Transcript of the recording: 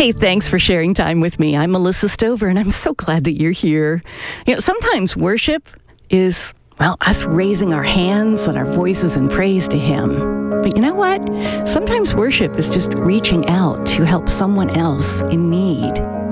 Hey, thanks for sharing time with me. I'm Melissa Stover, and I'm so glad that you're here. Sometimes worship is, us raising our hands and our voices in praise to Him. But you know what? Sometimes worship is just reaching out to help someone else in need.